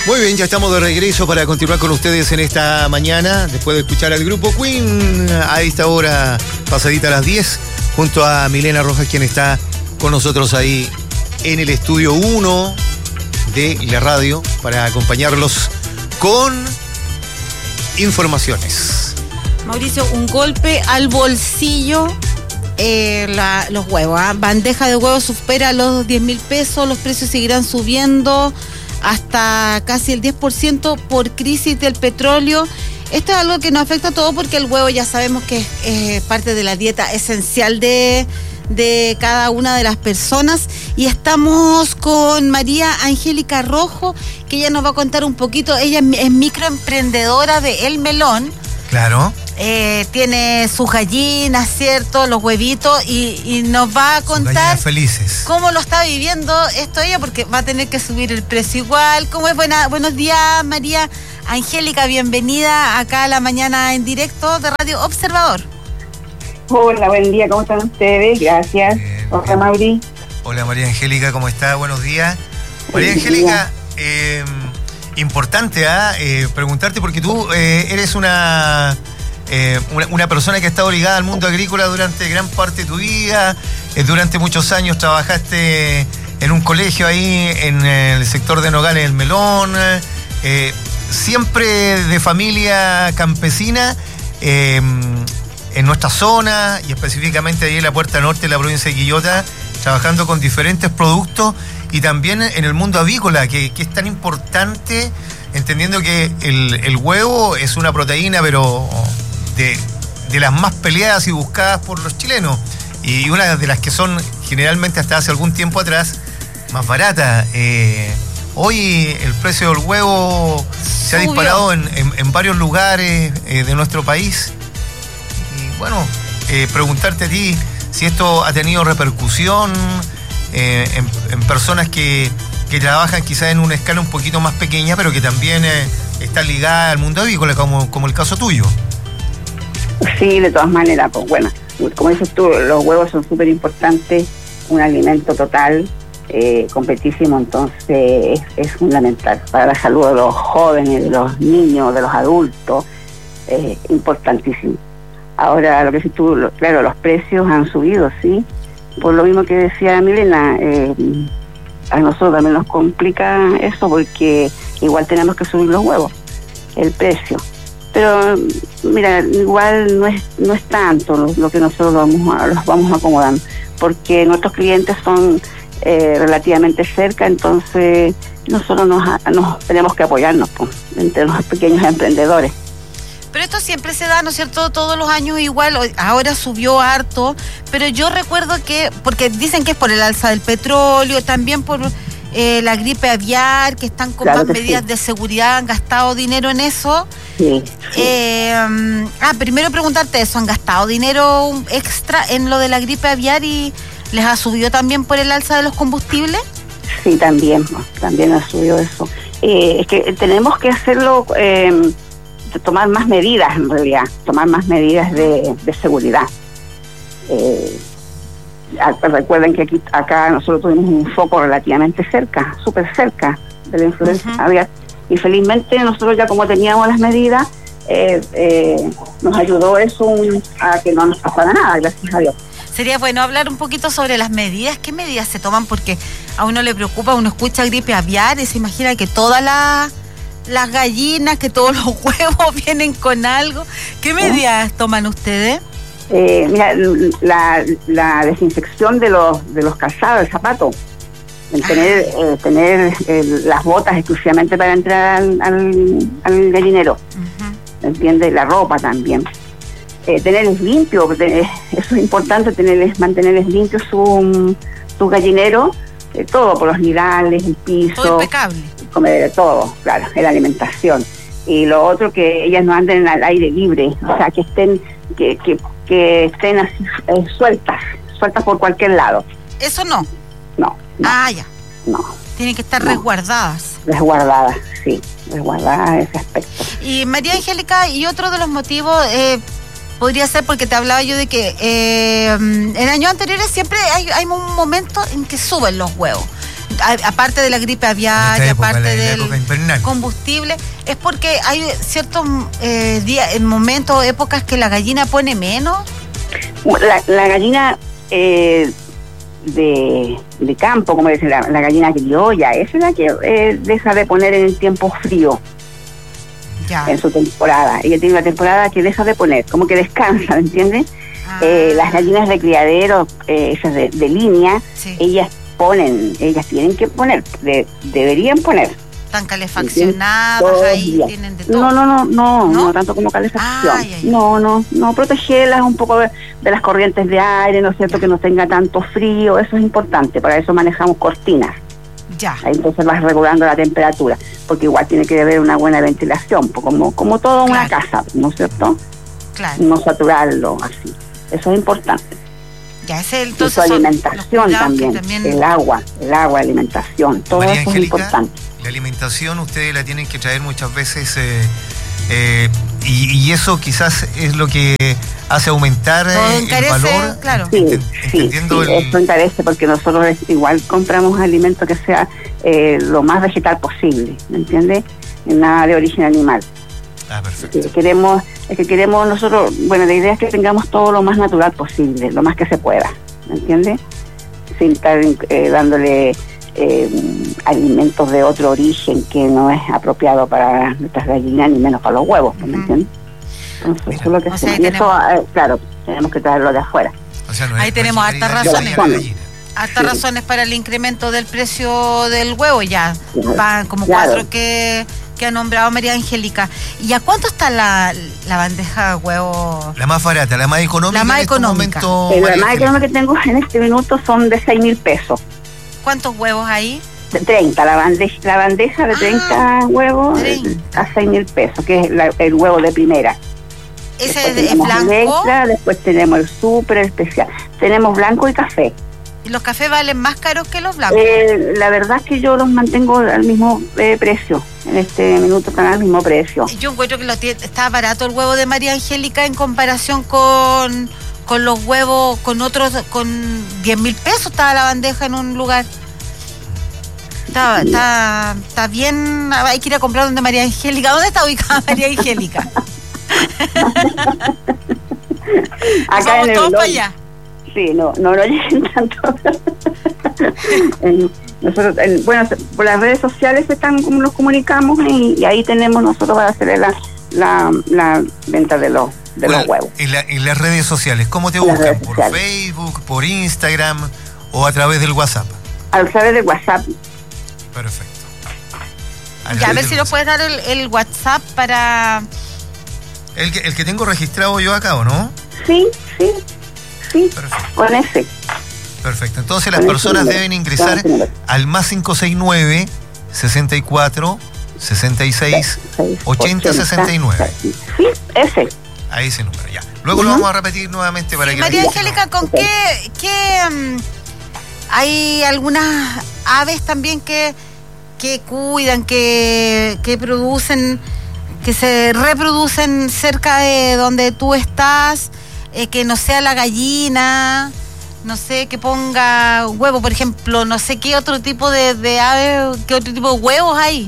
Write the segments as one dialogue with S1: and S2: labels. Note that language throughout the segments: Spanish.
S1: Muy bien, ya estamos de regreso para continuar con ustedes en esta mañana, después de escuchar al grupo Queen a esta hora, pasadita a las 10, junto a Milena Rojas, quien está con nosotros ahí en el estudio 1 de la radio, para acompañarlos con informaciones.
S2: Mauricio, un golpe al bolsillo, los huevos, bandeja de huevos supera los 10.000 pesos, los precios seguirán subiendo hasta casi el 10% por crisis del petróleo. Esto es algo que nos afecta a todos porque el huevo ya sabemos que es parte de la dieta esencial de cada una de las personas. Y estamos con María Angélica Rojo, que ella nos va a contar un poquito. Ella es microemprendedora de El Melón.
S1: Claro.
S2: Tiene sus gallinas, ¿cierto? Los huevitos, y nos va a contar
S1: felices.
S2: Cómo lo está viviendo esto ella, porque va a tener que subir el precio igual. ¿Cómo es? Buenos días, María Angélica, bienvenida acá a la mañana en directo de Radio Observador.
S3: Hola, buen día, ¿cómo están ustedes? Gracias. Hola, Mauri.
S1: Hola, María Angélica, ¿cómo está? Buenos días. María Angélica, importante preguntarte, porque tú eres una persona que ha estado ligada al mundo agrícola durante gran parte de tu vida. Durante muchos años trabajaste en un colegio ahí en el sector de Nogales, El Melón, siempre de familia campesina, en nuestra zona y específicamente ahí en la Puerta Norte de la provincia de Quillota, trabajando con diferentes productos, y también en el mundo avícola, que es tan importante, entendiendo que el huevo es una proteína, pero de las más peleadas y buscadas por los chilenos, y una de las que son generalmente hasta hace algún tiempo atrás más barata. Hoy el precio del huevo se ha disparado en varios lugares de nuestro país. Y bueno, preguntarte a ti si esto ha tenido repercusión en personas que trabajan quizás en una escala un poquito más pequeña, pero que también están ligadas al mundo avícola, como el caso tuyo.
S3: Sí, de todas maneras, pues bueno, como dices tú, los huevos son súper importantes, un alimento total, completísimo, entonces es fundamental para la salud de los jóvenes, de los niños, de los adultos, importantísimo. Ahora, lo que dices tú, claro, los precios han subido, sí, por lo mismo que decía Milena, a nosotros también nos complica eso, porque igual tenemos que subir los huevos, el precio. Pero mira, igual no es tanto lo que nosotros los vamos acomodando, porque nuestros clientes son relativamente cerca, entonces nosotros nos tenemos que apoyarnos entre los pequeños emprendedores.
S2: Pero esto siempre se da, ¿no es cierto?, todos los años igual. Ahora subió harto, pero yo recuerdo que, porque dicen que es por el alza del petróleo, también por la gripe aviar, que están con más medidas de seguridad, han gastado dinero en eso.
S3: Sí.
S2: Primero preguntarte eso, ¿han gastado dinero extra en lo de la gripe aviar y les ha subido también por el alza de los combustibles?
S3: Sí, también ha subido eso. Es que tenemos que hacerlo, tomar más medidas en realidad, tomar más medidas de seguridad. Recuerden que acá nosotros tuvimos un foco relativamente cerca, súper cerca de la influenza aviar, y felizmente nosotros ya como teníamos las medidas, nos ayudó eso a que no nos pasara nada, gracias a Dios.
S2: Sería bueno hablar un poquito sobre las medidas. ¿Qué medidas se toman? Porque a uno le preocupa, uno escucha gripe aviar y se imagina que todas las gallinas, que todos los huevos vienen con algo. ¿Qué medidas toman ustedes?
S3: Mira, la desinfección de los calzados, el zapato, tener las botas exclusivamente para entrar al gallinero, ¿entiendes? La ropa también. Tenerles limpio, eso es importante, mantenerles limpios su gallinero, todo, por los nidales, el piso.
S2: Todo impecable.
S3: Comer de todo, claro, en la alimentación. Y lo otro, que ellas no anden al aire libre, o sea, que estén así sueltas por cualquier lado.
S2: ¿Eso no?
S3: No.
S2: Ya.
S3: No.
S2: Tienen que estar resguardadas.
S3: Resguardadas, sí, resguardadas ese aspecto.
S2: Y María Angélica, y otro de los motivos podría ser, porque te hablaba yo de que en años anteriores siempre hay un momento en que suben los huevos. aparte de la gripe aviar,
S1: En esta época,
S2: aparte
S1: la
S2: del
S1: época invernal.
S2: combustible, es porque hay ciertos días, en momentos, épocas que la gallina pone menos.
S3: La gallina de campo, como dicen, la gallina criolla, esa es la que deja de poner en el tiempo frío.
S2: Ya.
S3: En su temporada. Ella tiene una temporada que deja de poner, como que descansa, ¿me entiendes? Las gallinas de criadero, esas de línea,
S2: Sí.
S3: ellas tienen que poner, deberían poner.
S2: Están calefaccionadas
S3: Todos los
S2: ahí,
S3: días.
S2: tienen de todo.
S3: No tanto como calefacción.
S2: Ay, ay, ay.
S3: No, protegerlas un poco de las corrientes de aire, ¿no es cierto? Que no tenga tanto frío, eso es importante, para eso manejamos cortinas.
S2: Ya.
S3: Ahí entonces vas regulando la temperatura, porque igual tiene que haber una buena ventilación, pues como toda una
S2: Claro.
S3: casa, ¿no es cierto?
S2: Claro.
S3: No saturarlo así. Eso es importante.
S2: Ya, ese
S3: Y
S2: entonces
S3: su
S2: son los
S3: alimentación
S2: cuidados que
S3: también, el agua, alimentación, todo
S1: María
S3: eso es
S1: Angélica,
S3: importante.
S1: la alimentación ustedes la tienen que traer muchas veces y eso quizás es lo que hace aumentar
S2: Todo
S1: el
S2: encarece,
S1: valor.
S2: claro.
S3: Sí,
S1: Entendiendo
S3: eso encarece porque nosotros igual compramos alimento que sea lo más vegetal posible, ¿me entiendes? Nada de origen animal.
S1: Perfecto.
S3: Queremos nosotros, bueno, la idea es que tengamos todo lo más natural posible, lo más que se pueda, ¿me entiendes? Sin estar dándole alimentos de otro origen que no es apropiado para nuestras gallinas, ni menos para los huevos, ¿me entiendes? Entonces, eso es lo que
S2: O sea,
S3: hacemos. Y eso, claro, tenemos que traerlo de afuera.
S1: O sea, no
S2: Ahí
S1: es
S2: tenemos
S1: llegar y
S2: hartas
S1: darle
S3: razones.
S1: comida a la gallina.
S2: Hartas razones para el incremento del precio del huevo, ya van como
S3: Claro.
S2: 4 que ha nombrado María Angélica. ¿Y a cuánto está la bandeja de huevo?
S1: La más barata, la más económica.
S2: La más
S1: en este
S2: económica.
S1: momento,
S3: La
S1: María
S3: más
S1: Angélica.
S3: económica que tengo en este minuto son de 6.000 pesos.
S2: ¿Cuántos huevos hay?
S3: De 30, la bandeja de 30 huevos
S2: 30.
S3: a 6.000 pesos, que es el huevo de primera.
S2: ¿Ese
S3: Después
S2: es
S3: tenemos el
S2: blanco?
S3: extra, después tenemos el súper especial. Tenemos blanco y café.
S2: ¿Y los cafés valen más caros que los blancos?
S3: La verdad es que yo los mantengo al mismo precio. En este minuto están al mismo precio.
S2: Yo encuentro que está barato el huevo de María Angélica en comparación con los huevos, con 10.000 pesos estaba la bandeja en un lugar. Está bien, hay que ir a comprar donde María Angélica. ¿Dónde está ubicada María Angélica?
S3: Acá
S2: Vamos
S3: en el
S2: todos para
S3: blog.
S2: allá.
S3: Sí, no lleguen tanto. Nosotros, bueno, por las redes sociales nos comunicamos y ahí tenemos nosotros para hacer la venta de los huevos.
S1: En las redes sociales, ¿cómo te
S3: En las
S1: buscan?
S3: redes
S1: ¿Por
S3: sociales.
S1: Facebook, por Instagram o a través del WhatsApp?
S3: A través de WhatsApp.
S1: Perfecto.
S2: Ya, a ver si nos puedes dar el WhatsApp para...
S1: El que tengo registrado yo acá, ¿o no?
S3: Sí,
S1: Perfecto.
S3: con ese.
S1: Perfecto. Entonces las
S3: Con ese
S1: personas
S3: número.
S1: deben ingresar
S3: Con ese número.
S1: al más 569 64 66 80 69.
S3: Sí, ese.
S1: A ese número, ya. Luego lo vamos a repetir nuevamente para
S2: Sí,
S1: que la
S2: María
S1: gente
S2: Angélica, ¿con qué hay algunas aves también que cuidan, que producen, que se reproducen cerca de donde tú estás, que no sea la gallina, no sé, que ponga huevo, por ejemplo, no sé qué otro tipo de ave, qué otro tipo de huevos hay?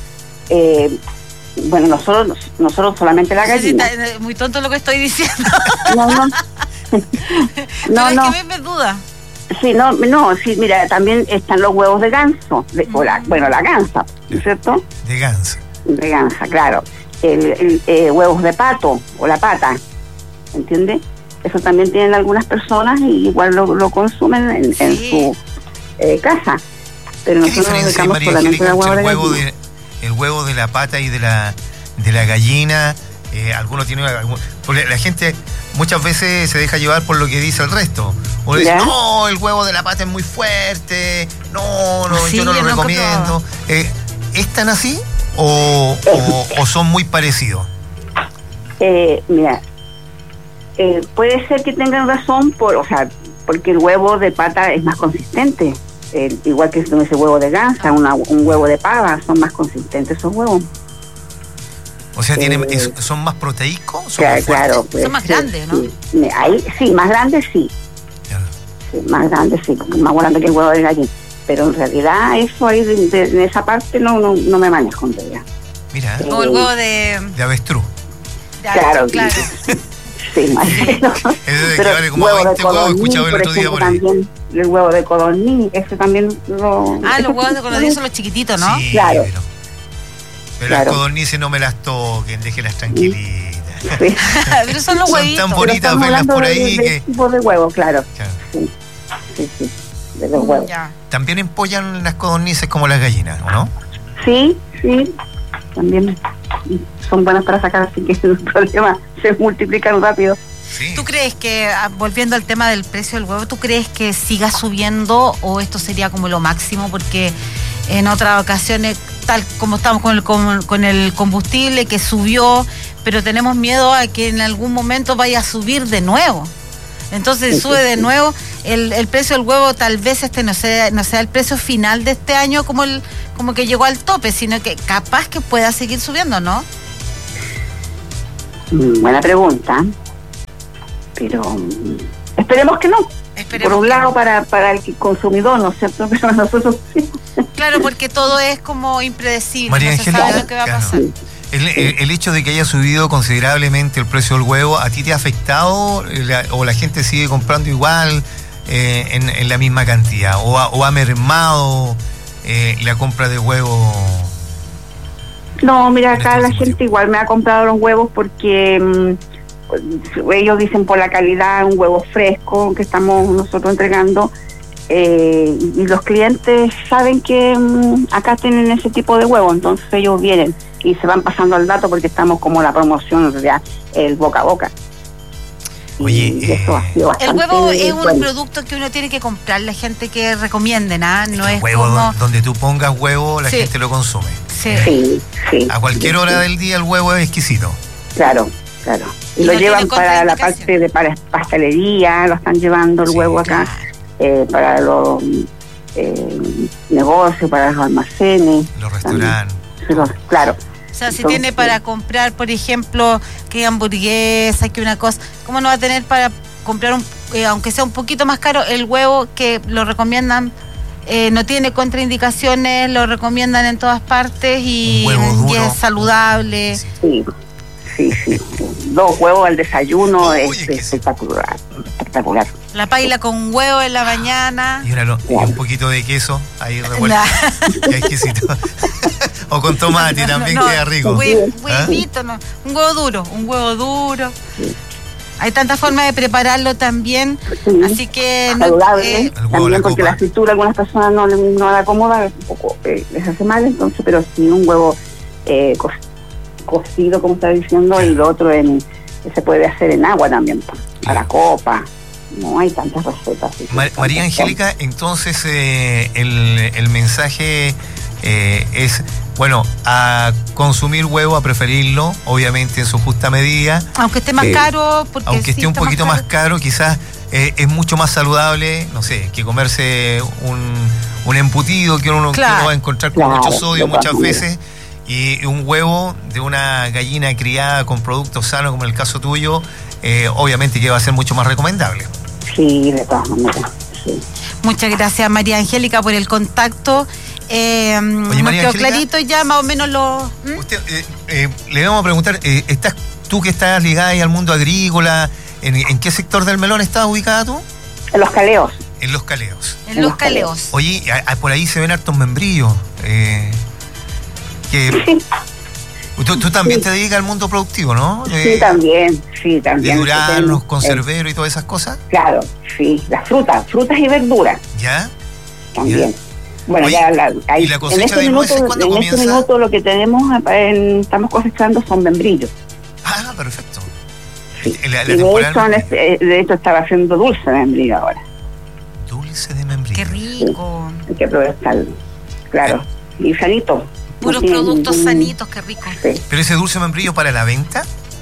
S3: Bueno, nosotros solamente la
S2: No sé si
S3: gallina.
S2: está muy tonto lo que estoy diciendo.
S3: No.
S2: Pero es que a mí me duda.
S3: Sí, sí, mira, también están los huevos de ganso, la gansa, ¿no es cierto?
S1: de ganso.
S3: De gansa, claro. Huevos de pato o la pata, ¿entiendes? Eso también tienen algunas personas y igual lo consumen en su casa. Pero
S1: ¿Qué
S3: nosotros
S1: diferencia hay,
S3: dedicamos
S1: María
S3: solamente
S1: Angélica,
S3: al
S1: entre
S3: huevo de gallina.
S1: el huevo de la pata y de la gallina? Algunos tienen... Porque la gente muchas veces se deja llevar por lo que dice el resto. O dice, no, el huevo de la pata es muy fuerte, no,
S2: Sí,
S1: yo no lo
S2: yo nunca
S1: recomiendo. ¿Es tan así o son muy parecidos?
S3: Mira, puede ser que tengan razón, porque el huevo de pata es más consistente. Igual que ese huevo de gansa, un huevo de pava, son más consistentes esos huevos.
S1: O sea, ¿son más proteicos?
S3: Claro.
S2: Son más grandes, ¿no?
S3: Sí, más grandes sí.
S1: Ya.
S3: Sí, más grandes sí, más grande que el huevo de gallina. pero en realidad eso ahí en esa parte no me manejo en realidad.
S1: Mira,
S2: Como el huevo de
S1: avestruz.
S3: Claro. Sí, más o menos.
S1: Ese de que vale como 20 huevos, escuchaba el otro día por ahí.
S3: También el huevo de codorniz, ese también lo...
S2: los huevos de codorniz son los chiquititos, ¿no?
S1: Sí,
S3: claro.
S1: Pero las codornices no me las toquen, déjenlas tranquilitas.
S3: Sí.
S2: Pero son los huevitos.
S1: Son tan bonitas verlas por ahí que...
S3: tipo de huevo, claro. Sí, de los huevos.
S2: Ya.
S1: También empollan las codornices como las gallinas, ¿o no?
S3: Sí, también son buenas para sacar, así que el problema se multiplican rápido.
S1: Sí.
S2: ¿Tú crees que, volviendo al tema del precio del huevo, tú crees que siga subiendo o esto sería como lo máximo? Porque en otras ocasiones, tal como estamos con el combustible que subió, pero tenemos miedo a que en algún momento vaya a subir de nuevo. Entonces sube de nuevo, el precio del huevo tal vez no sea el precio final de este año como que llegó al tope, sino que capaz que pueda seguir subiendo, ¿no?
S3: Buena pregunta, pero esperemos que no. Por un lado para el consumidor, ¿no es cierto? Pero nosotros sí.
S2: Claro, porque todo es como impredecible,
S1: María
S2: no se
S1: Angélica,
S2: sabe lo que va a pasar.
S1: El hecho de que haya subido considerablemente el precio del huevo, ¿a ti te ha afectado o la gente sigue comprando igual en la misma cantidad? ¿O ha mermado la compra de huevo?
S3: No, mira, acá la gente igual me ha comprado los huevos porque ellos dicen por la calidad, un huevo fresco que estamos nosotros entregando, y los clientes saben que acá tienen ese tipo de huevo, entonces ellos vienen y se van pasando el dato porque estamos como la promoción, en realidad, el boca a boca.
S1: Oye,
S3: y eso ha sido bastante
S2: el huevo es un
S3: bueno.
S2: producto que uno tiene que comprar, la gente que recomienden, ¿ah? No es
S1: huevo,
S2: como...
S1: donde tú pongas huevo, la
S2: Sí.
S1: gente lo consume.
S2: Sí.
S3: Sí.
S1: A cualquier hora del día el huevo es exquisito.
S3: Claro. Y
S2: Y
S3: lo
S2: no
S3: llevan
S2: tiene
S3: para la
S2: contraindicación.
S3: parte de pastelería, lo están llevando el huevo acá, para los negocios, para los almacenes.
S1: Los restaurantes.
S3: Claro.
S2: O sea, si
S3: Entonces,
S2: tiene para comprar, por ejemplo, que hamburguesa, que una cosa, ¿cómo no va a tener para comprar, aunque sea un poquito más caro, el huevo que lo recomiendan? No tiene contraindicaciones, lo recomiendan en todas partes y es saludable.
S3: Sí. 2 huevos al desayuno.
S1: Uy,
S3: es espectacular.
S2: La paila con huevo en la mañana.
S1: Y un poquito de queso ahí revuelto. Qué exquisito. O con tomate también queda rico.
S2: Huevito, ¿no? Un huevo duro.
S3: Sí.
S2: Hay tantas formas de prepararlo también, así que...
S3: saludable, también porque la fritura a algunas personas no la acomoda, un poco les hace mal, entonces, pero sí un huevo cocido, como está diciendo, y lo otro se puede hacer en agua también, a la copa. No hay tantas recetas.
S1: María Angélica, entonces el mensaje es, bueno, a consumir huevo, a preferirlo, obviamente en su justa medida.
S2: Aunque esté más caro, porque
S1: aunque esté un poquito más caro, quizás es mucho más saludable, no sé, que comerse un embutido que uno va a encontrar con mucho sodio muchas veces, y un huevo de una gallina criada con productos sanos, como en el caso tuyo, obviamente que va a ser mucho más recomendable.
S3: Sí, de todas maneras, sí.
S2: Muchas gracias, María Angélica, por el contacto.
S1: Oye,
S2: nos
S1: María
S2: quedó
S1: Angélica,
S2: clarito ya más o menos lo...
S1: Usted, le vamos a preguntar, tú que estás ligada ahí al mundo agrícola, ¿en qué sector del melón estás ubicada tú?
S3: En Los Caleos.
S1: En Los Caleos.
S2: En Los Caleos.
S1: Oye, por ahí se ven hartos membrillos. Tú también te dedicas al mundo productivo, ¿no?
S3: Sí, también.
S1: De duranos, conserveros y todas esas cosas.
S3: Claro, sí, las frutas y verduras.
S1: ¿Ya?
S3: También.
S1: ¿Ya?
S3: Bueno,
S1: oye,
S3: ya
S1: ¿y la cosecha de nueces cuándo comienza?
S3: En este minuto lo que tenemos, estamos cosechando son membrillos.
S1: Ah, perfecto.
S3: Sí.
S1: La
S3: y de hecho estaba haciendo dulce de membrillo ahora.
S1: Dulce de membrillo.
S2: Qué rico.
S3: Sí, hay que aprovecharlo. Claro. Y sanito.
S2: Puros productos sanitos, qué rico.
S3: Sí.
S1: ¿Pero ese dulce de membrillo para la venta?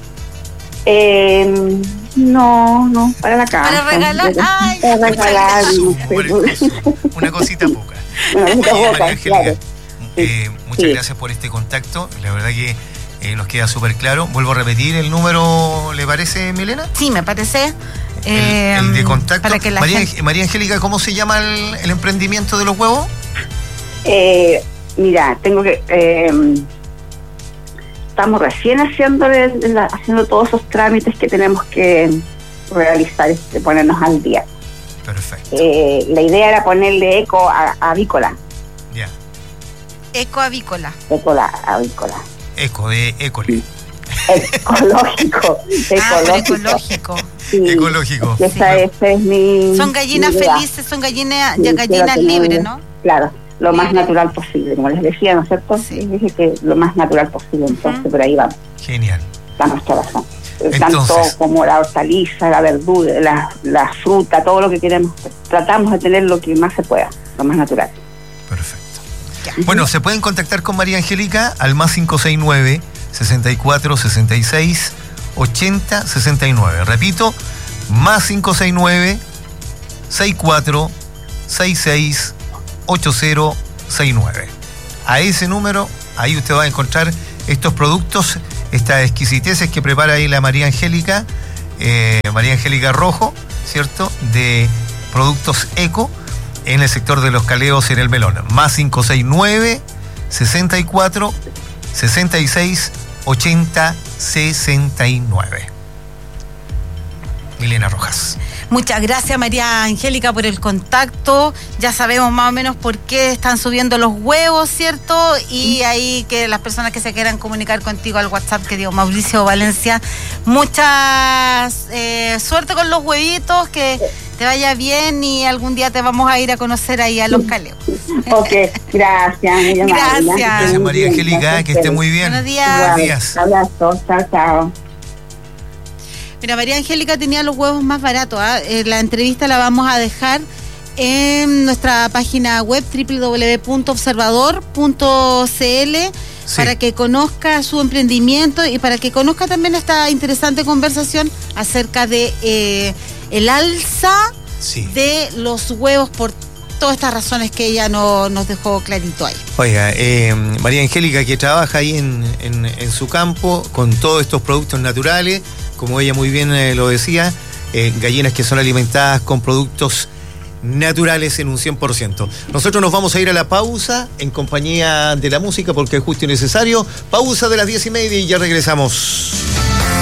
S3: No, para la casa.
S2: Para regalar. Ay,
S3: para regalar.
S1: Una cosita poca. María Angélica, muchas gracias por este contacto. La verdad que nos queda súper claro. Vuelvo a repetir el número, ¿le parece, Milena?
S2: Sí, me parece.
S1: El de contacto.
S2: Para que la
S1: María Angélica, ¿cómo se llama el emprendimiento de los huevos?
S3: Mira, estamos recién haciendo todos esos trámites que tenemos que realizar, ponernos al día.
S1: Perfecto.
S3: La idea era ponerle eco avícola.
S1: Ya.
S2: Eco avícola.
S1: Eco de école.
S3: Ecológico.
S2: Ecológico.
S3: Sí,
S1: Ecológico.
S3: Ese es mi...
S2: Son gallinas felices, son gallinas libres, ¿no?
S3: Claro, lo más natural posible, como les decía, ¿no es cierto?
S2: Sí.
S3: Dije que lo más natural posible, entonces por ahí vamos.
S1: Genial.
S3: Estamos trabajando.
S1: Entonces,
S3: tanto como la hortaliza, la verdura, la fruta, todo lo que queremos. Tratamos de tener lo que más se pueda, lo más natural.
S1: Perfecto. Bueno, se pueden contactar con María Angélica al más 569 64 66 80 69. Repito, más 569 64 66 8069. A ese número, ahí usted va a encontrar estos productos, estas exquisiteces que prepara ahí la María Angélica Rojo, ¿cierto? De productos eco en el sector de Los Caleos en el Melón. Más 569 64 66 80 69. Milena Rojas.
S2: Muchas gracias, María Angélica, por el contacto. Ya sabemos más o menos por qué están subiendo los huevos, ¿cierto? Y ahí que las personas que se quieran comunicar contigo al WhatsApp que dio Mauricio Valencia, mucha suerte con los huevitos, que te vaya bien y algún día te vamos a ir a conocer ahí a Los Caleos.
S3: Ok, gracias.
S1: Gracias, María Angélica, que esté muy bien.
S2: Buenos días.
S1: Buenos días.
S3: Abrazo, chao.
S2: Mira, María Angélica tenía los huevos más baratos. La entrevista la vamos a dejar en nuestra página web www.observador.cl para que conozca su emprendimiento y para que conozca también esta interesante conversación acerca de el alza de los huevos por todas estas razones que ella nos dejó clarito ahí.
S1: Oiga, María Angélica, que trabaja ahí en su campo con todos estos productos naturales, como ella muy bien lo decía, gallinas que son alimentadas con productos naturales en un 100%. Nosotros nos vamos a ir a la pausa en compañía de la música porque es justo y necesario. Pausa de las 10:30 y ya regresamos.